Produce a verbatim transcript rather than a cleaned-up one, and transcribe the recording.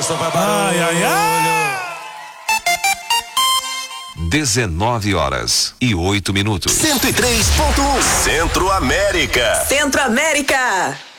só vai barulho. Ai, ai, ai. dezenove horas e oito minutos. cento e três ponto um Centro América. Centro América.